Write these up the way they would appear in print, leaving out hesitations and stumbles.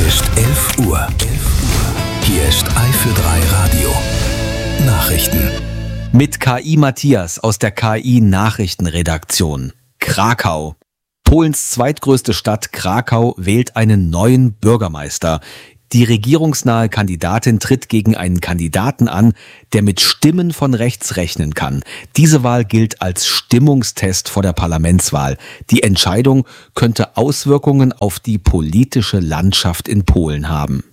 ist 11 Uhr. Hier ist Eifel 3 Radio. Nachrichten. Mit KI Matthias aus der KI Nachrichtenredaktion. Krakau. Polens zweitgrößte Stadt Krakau wählt einen neuen Bürgermeister. Die regierungsnahe Kandidatin tritt gegen einen Kandidaten an, der mit Stimmen von rechts rechnen kann. Diese Wahl gilt als Stimmungstest vor der Parlamentswahl. Die Entscheidung könnte Auswirkungen auf die politische Landschaft in Polen haben.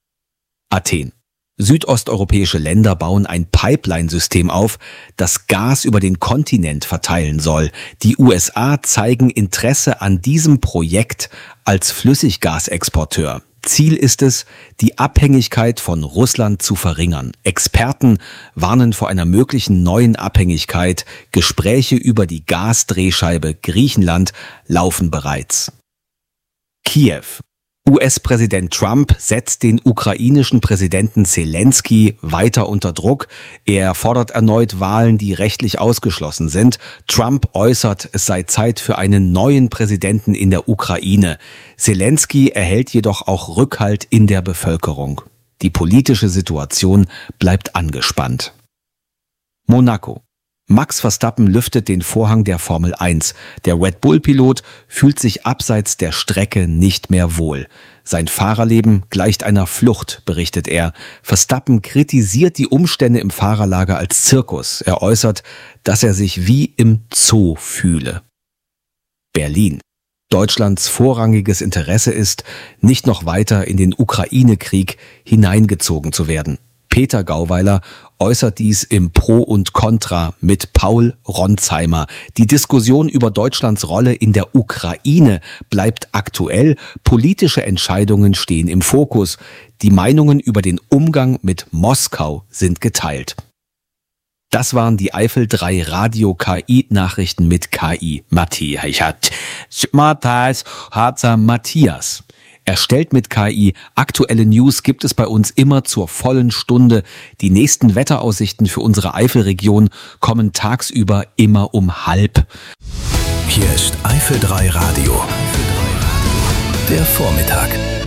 Athen. Südosteuropäische Länder bauen ein Pipeline-System auf, das Gas über den Kontinent verteilen soll. Die USA zeigen Interesse an diesem Projekt als Flüssiggasexporteur. Ziel ist es, die Abhängigkeit von Russland zu verringern. Experten warnen vor einer möglichen neuen Abhängigkeit. Gespräche über die Gasdrehscheibe Griechenland laufen bereits. Kiew. US-Präsident Trump setzt den ukrainischen Präsidenten Zelensky weiter unter Druck. Er fordert erneut Wahlen, die rechtlich ausgeschlossen sind. Trump äußert, es sei Zeit für einen neuen Präsidenten in der Ukraine. Zelensky erhält jedoch auch Rückhalt in der Bevölkerung. Die politische Situation bleibt angespannt. Monaco. Max Verstappen lüftet den Vorhang der Formel 1. Der Red Bull-Pilot fühlt sich abseits der Strecke nicht mehr wohl. Sein Fahrerleben gleicht einer Flucht, berichtet er. Verstappen kritisiert die Umstände im Fahrerlager als Zirkus. Er äußert, dass er sich wie im Zoo fühle. Berlin. Deutschlands vorrangiges Interesse ist, nicht noch weiter in den Ukraine-Krieg hineingezogen zu werden. Peter Gauweiler äußert dies im Pro und Contra mit Paul Ronsheimer. Die Diskussion über Deutschlands Rolle in der Ukraine bleibt aktuell. Politische Entscheidungen stehen im Fokus. Die Meinungen über den Umgang mit Moskau sind geteilt. Das waren die Eifel 3 Radio KI Nachrichten mit KI Matthias. Erstellt mit KI. Aktuelle News gibt es bei uns immer zur vollen Stunde. Die nächsten Wetteraussichten für unsere Eifelregion kommen tagsüber immer um 12:30. Hier ist Eifel 3 Radio. Der Vormittag.